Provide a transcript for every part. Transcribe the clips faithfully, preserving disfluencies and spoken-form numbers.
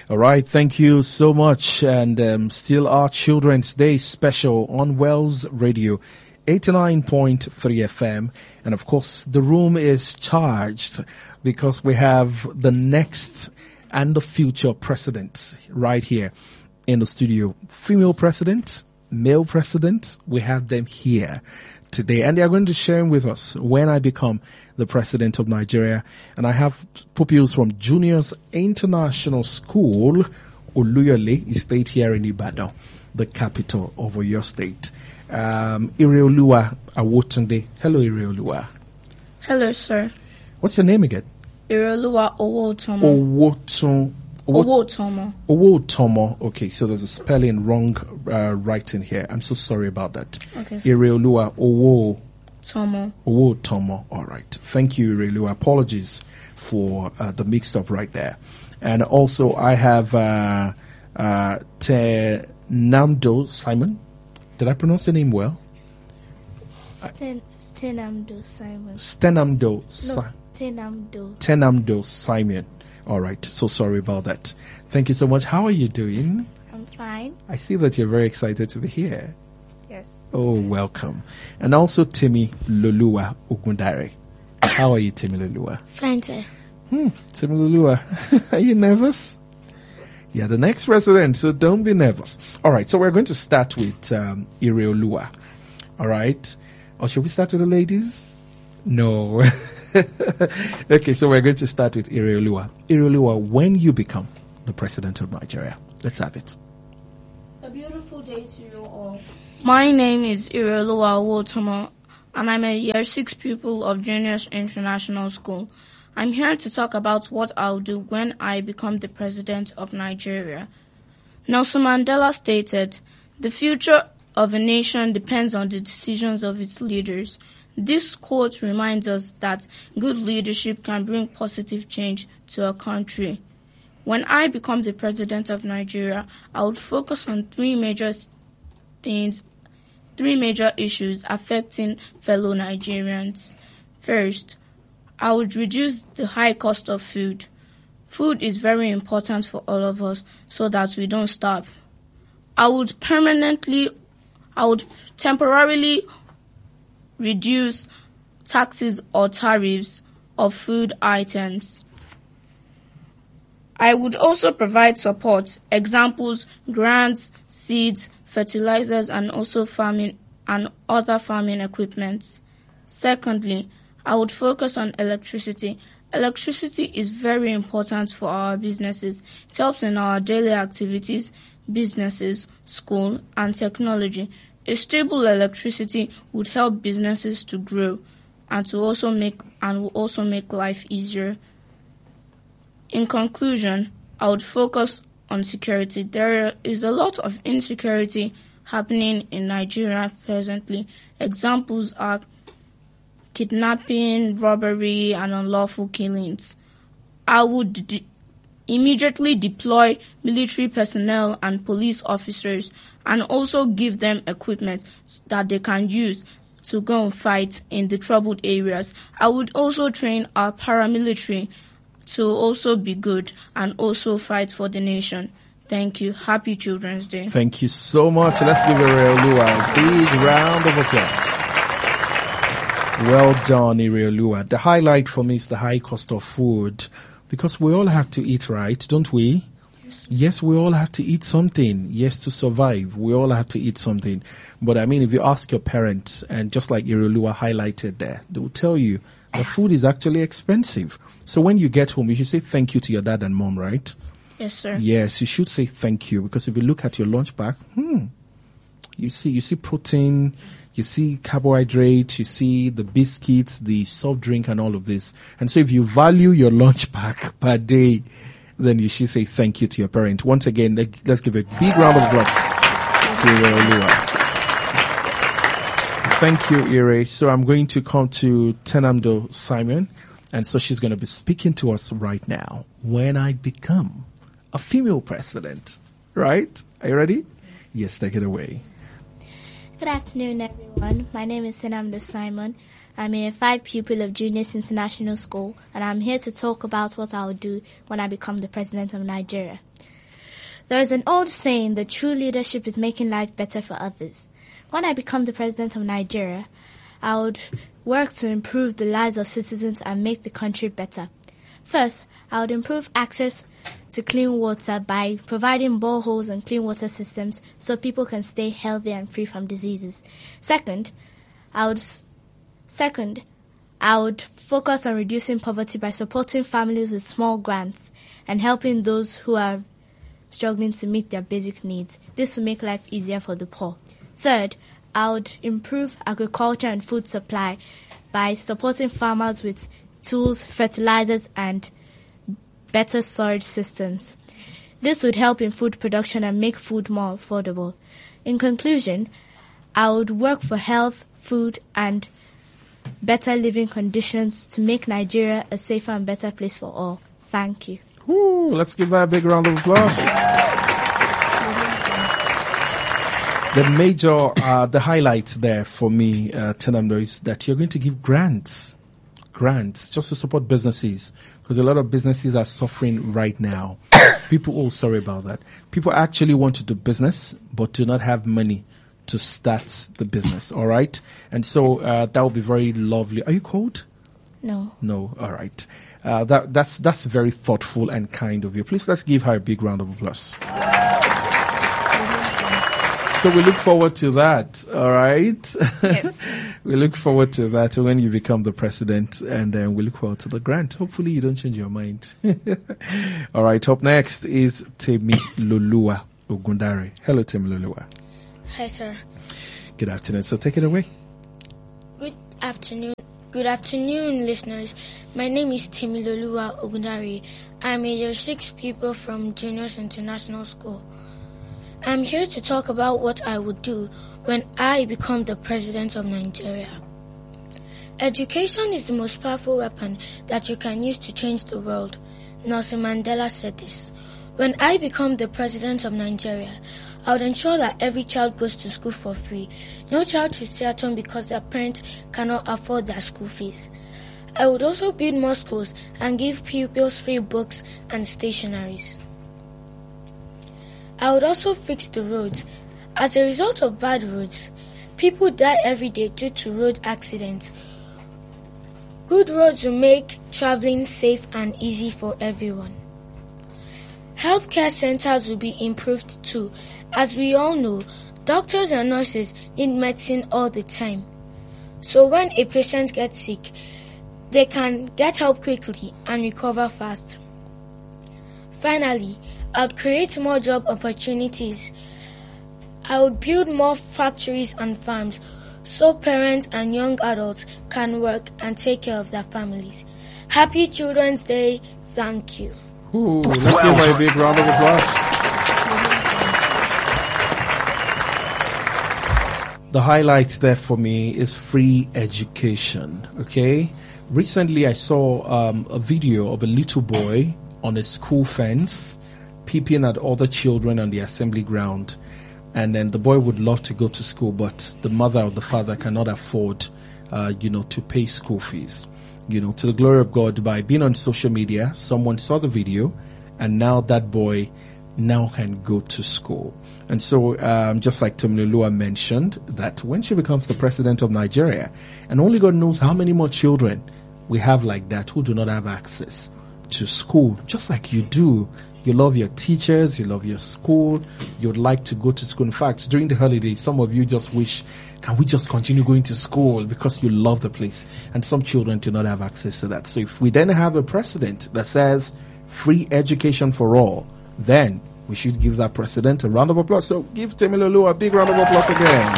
All right, thank you so much. And um, still our Children's Day special on Wells Radio, eighty-nine point three F M. And of course, the room is charged because we have the next and the future president right here in the studio. Female president, male president, we have them here today. And they are going to share with us when I become the president of Nigeria. And I have pupils from Juniors International School, Oluyole State here in Ibadan, the capital of Oyo State. Um, Ireoluwa Awotunde. Hello, Ireoluwa. Hello, sir. What's your name again? Ireoluwa Owotomo. Owotun. Owotomo. Owotomo. Okay, so there's a spelling wrong uh, writing here. I'm so sorry about that. Okay. Ireoluwa Owo. Tomo. Owotomo. All right. Thank you, Ireoluwa. Apologies for uh, the mix-up right there. And also, I have uh, uh, Tenamdo Simon. Did I pronounce your name well? Sten, Stenamdo Simon. Stenamdo. No, Tenamdo. Tenamdo Simon. All right. So sorry about that. Thank you so much. How are you doing? I'm fine. I see that you're very excited to be here. Yes. Oh, welcome. And also Timmy Lolua Ogundare. How are you, Timmy Lolua? Fine, sir. Hmm, Timmy Lolua, are you nervous? Yeah, the next president, so don't be nervous. All right, so we're going to start with um, Ireoluwa. All right. Or should we start with the ladies? No. Okay, so we're going to start with Ireoluwa. Ireoluwa, when you become the president of Nigeria, let's have it. A beautiful day to you all. My name is Ireoluwa Owotomo, and I'm a year six pupil of Juniors International School. I'm here to talk about what I'll do when I become the president of Nigeria. Nelson Mandela stated, "The future of a nation depends on the decisions of its leaders." This quote reminds us that good leadership can bring positive change to a country. When I become the president of Nigeria, I would focus on three major things, three major issues affecting fellow Nigerians. First, I would reduce the high cost of food. Food is very important for all of us so that we don't starve. I would permanently, I would temporarily reduce taxes or tariffs of food items. I would also provide support, examples, grants, seeds, fertilizers, and also farming and other farming equipment. Secondly, I would focus on electricity. Electricity is very important for our businesses. It helps in our daily activities, businesses, school, and technology. A stable electricity would help businesses to grow and to also make and will also make life easier. In conclusion, I would focus on security. There is a lot of insecurity happening in Nigeria presently. Examples are kidnapping, robbery, and unlawful killings. I would de- immediately deploy military personnel and police officers and also give them equipment that they can use to go and fight in the troubled areas. I would also train our paramilitary to also be good and also fight for the nation. Thank you. Happy Children's Day. Thank you so much. Let's give Ireoluwa a big round of applause. Well done, Ireoluwa. The highlight for me is the high cost of food, because we all have to eat, right? Don't we? Yes. Yes, we all have to eat something. Yes, to survive, we all have to eat something. But I mean, if you ask your parents, and just like Ireoluwa highlighted there, they will tell you the food is actually expensive. So when you get home, you should say thank you to your dad and mom, right? Yes, sir. Yes, you should say thank you, because if you look at your lunch bag, hmm, you see, you see protein, you see carbohydrates, you see the biscuits, the soft drink, and all of this. And so if you value your lunch pack per day, then you should say thank you to your parent. Once again, let's give a big round of applause to Ireoluwa. Thank you, Ire. So I'm going to come to Tenamdo Simon. And so she's going to be speaking to us right now. When I become a female president, right? Are you ready? Yes, take it away. Good afternoon, everyone. My name is Tenamdo Simon. I'm a five pupil of Juniors International School, and I'm here to talk about what I'll do when I become the president of Nigeria. There is an old saying that true leadership is making life better for others. When I become the president of Nigeria, I would work to improve the lives of citizens and make the country better. First, I would improve access to clean water by providing boreholes and clean water systems so people can stay healthy and free from diseases. Second, I would second, I would focus on reducing poverty by supporting families with small grants and helping those who are struggling to meet their basic needs. This will make life easier for the poor. Third, I would improve agriculture and food supply by supporting farmers with tools, fertilizers, and better storage systems. This would help in food production and make food more affordable. In conclusion, I would work for health, food, and better living conditions to make Nigeria a safer and better place for all. Thank you. Ooh, let's give her a big round of applause. The major, uh, the highlights there for me, uh, Tenamdo, is that you're going to give grants. Grants, just to support businesses. Because a lot of businesses are suffering right now. People, oh, sorry about that. People actually want to do business, but do not have money to start the business, all right? And so uh, that would be very lovely. Are you cold? No. No, all right. Uh, that, that's that's very thoughtful and kind of you. Please, let's give her a big round of applause. So we look forward to that, all right? Yes. We look forward to that when you become the president, and then we look forward to the grant. Hopefully you don't change your mind. All right, up next is Temiloluwa Ogundare. Hello, Temiloluwa. Hi, sir. Good afternoon. So take it away. Good afternoon. Good afternoon, listeners. My name is Temiloluwa Ogundare. I'm a year six pupil from Juniors International School. I'm here to talk about what I would do when I become the president of Nigeria. Education is the most powerful weapon that you can use to change the world. Nelson Mandela said this. When I become the president of Nigeria, I would ensure that every child goes to school for free. No child should stay at home because their parents cannot afford their school fees. I would also build more schools and give pupils free books and stationaries. I would also fix the roads. As a result of bad roads, people die every day due to road accidents. Good roads will make traveling safe and easy for everyone. Healthcare centers will be improved too. As we all know, doctors and nurses need medicine all the time. So when a patient gets sick, they can get help quickly and recover fast. Finally, I would create more job opportunities. I would build more factories and farms so parents and young adults can work and take care of their families. Happy Children's Day. Thank you. Ooh, let's give her a big round of applause. The highlight there for me is free education, okay? Recently I saw um, a video of a little boy on a school fence peeping at other children on the assembly ground, and then the boy would love to go to school, but the mother or the father cannot afford, uh, you know, to pay school fees. You know, to the glory of God, by being on social media, someone saw the video, and now that boy now can go to school. And so, um, just like Temiloluwa mentioned, that when she becomes the president of Nigeria, and only God knows how many more children we have like that who do not have access to school, just like you do. You love your teachers, you love your school, you'd like to go to school. In fact, during the holidays, some of you just wish, can we just continue going to school because you love the place? And some children do not have access to that. So if we then have a precedent that says free education for all, then we should give that precedent a round of applause. So give Temiloluwa a big round of applause again.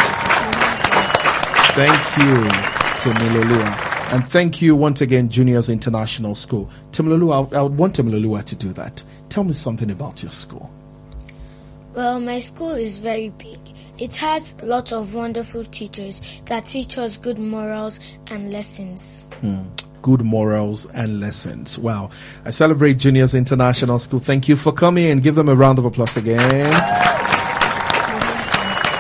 Thank you, Temiloluwa. And thank you once again, Juniors International School. Temiloluwa, I would want Temiloluwa to do that. Tell me something about your school. Well, my school is very big. It has lots of wonderful teachers that teach us good morals and lessons. Hmm. Good morals and lessons. Wow. I celebrate Juniors International School. Thank you for coming, and give them a round of applause again.